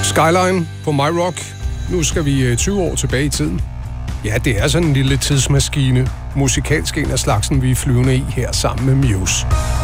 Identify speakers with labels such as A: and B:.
A: Skyline på My Rock. Nu skal vi 20 år tilbage i tiden. Ja, det er sådan en lille tidsmaskine. Musikalsk en af slagsen, vi er flyvende i her sammen med Muse.